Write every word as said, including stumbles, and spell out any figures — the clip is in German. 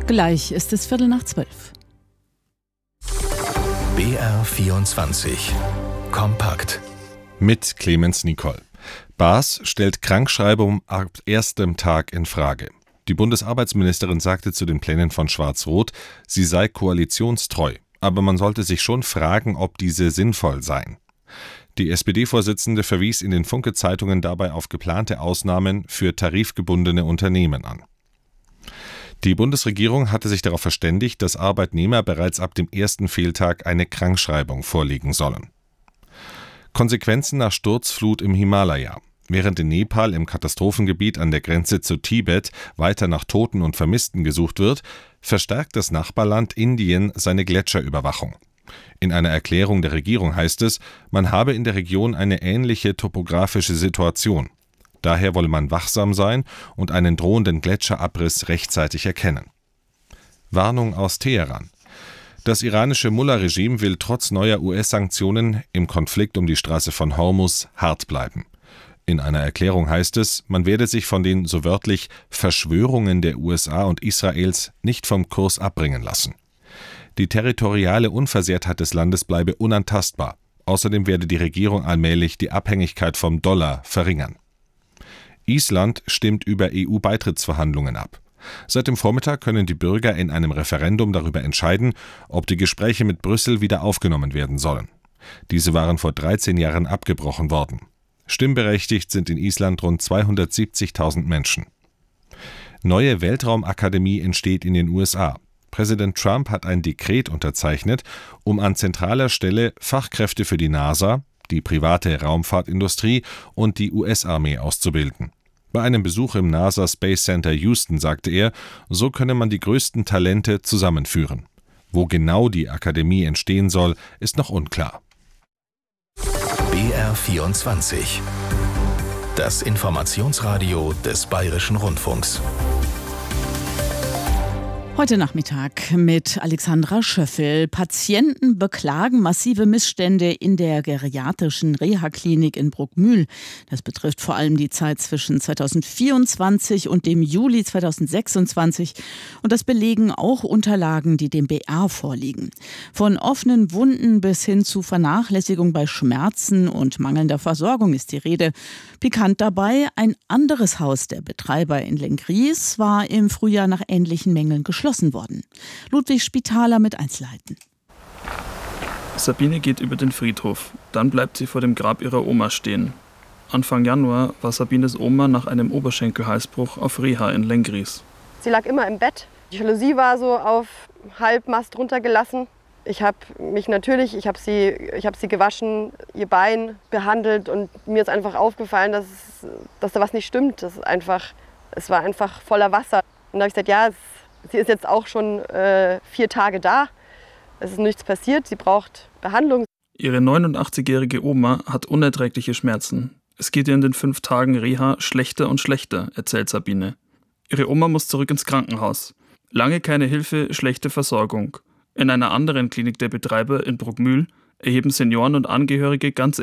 Gleich ist es Viertel nach zwölf. B R vierundzwanzig Kompakt mit Clemens Nicol. Baas stellt Krankschreibung ab erstem Tag in Frage. Die Bundesarbeitsministerin sagte zu den Plänen von Schwarz-Rot, sie sei koalitionstreu, aber man sollte sich schon fragen, ob diese sinnvoll seien. Die S P D-Vorsitzende verwies in den Funke-Zeitungen dabei auf geplante Ausnahmen für tarifgebundene Unternehmen an. Die Bundesregierung hatte sich darauf verständigt, dass Arbeitnehmer bereits ab dem ersten Fehltag eine Krankschreibung vorlegen sollen. Konsequenzen nach Sturzflut im Himalaya. Während in Nepal im Katastrophengebiet an der Grenze zu Tibet weiter nach Toten und Vermissten gesucht wird, verstärkt das Nachbarland Indien seine Gletscherüberwachung. In einer Erklärung der Regierung heißt es, man habe in der Region eine ähnliche topografische Situation. Daher wolle man wachsam sein und einen drohenden Gletscherabriss rechtzeitig erkennen. Warnung aus Teheran. Das iranische Mullah-Regime will trotz neuer U S-Sanktionen im Konflikt um die Straße von Hormuz hart bleiben. In einer Erklärung heißt es, man werde sich von den so wörtlich Verschwörungen der U S A und Israels nicht vom Kurs abbringen lassen. Die territoriale Unversehrtheit des Landes bleibe unantastbar. Außerdem werde die Regierung allmählich die Abhängigkeit vom Dollar verringern. Island stimmt über E U-Beitrittsverhandlungen ab. Seit dem Vormittag können die Bürger in einem Referendum darüber entscheiden, ob die Gespräche mit Brüssel wieder aufgenommen werden sollen. Diese waren vor dreizehn Jahren abgebrochen worden. Stimmberechtigt sind in Island rund zweihundertsiebzigtausend Menschen. Neue Weltraumakademie entsteht in den U S A. Präsident Trump hat ein Dekret unterzeichnet, um an zentraler Stelle Fachkräfte für die NASA, die private Raumfahrtindustrie und die U S-Armee auszubilden. Bei einem Besuch im NASA Space Center Houston sagte er, so könne man die größten Talente zusammenführen. Wo genau die Akademie entstehen soll, ist noch unklar. B R vierundzwanzig Das Informationsradio des Bayerischen Rundfunks. Heute Nachmittag mit Alexandra Schöffel. Patienten beklagen massive Missstände in der geriatrischen Reha-Klinik in Bruckmühl. Das betrifft vor allem die Zeit zwischen zweitausendvierundzwanzig und dem Juli zweitausendsechsundzwanzig. Und das belegen auch Unterlagen, die dem B R vorliegen. Von offenen Wunden bis hin zu Vernachlässigung bei Schmerzen und mangelnder Versorgung ist die Rede. Pikant dabei, ein anderes Haus der Betreiber in Lenggries war im Frühjahr nach ähnlichen Mängeln geschlossen worden. Ludwig Spitaler mit Einzelheiten. Sabine geht über den Friedhof. Dann bleibt sie vor dem Grab ihrer Oma stehen. Anfang Januar war Sabines Oma nach einem Oberschenkelhalsbruch auf Reha in Lenggries. Sie lag immer im Bett. Die Jalousie war so auf Halbmast runtergelassen. Ich habe mich natürlich, ich habe sie, ich habe sie gewaschen, ihr Bein behandelt und mir ist einfach aufgefallen, dass, dass da was nicht stimmt. Das ist einfach, es war einfach voller Wasser. Und da habe ich gesagt, ja, es, sie ist jetzt auch schon äh, vier Tage da. Es ist nichts passiert, sie braucht Behandlung. Ihre neunundachtzigjährige Oma hat unerträgliche Schmerzen. Es geht ihr in den fünf Tagen Reha schlechter und schlechter, erzählt Sabine. Ihre Oma muss zurück ins Krankenhaus. Lange keine Hilfe, schlechte Versorgung. In einer anderen Klinik der Betreiber in Bruckmühl erheben Senioren und Angehörige ganz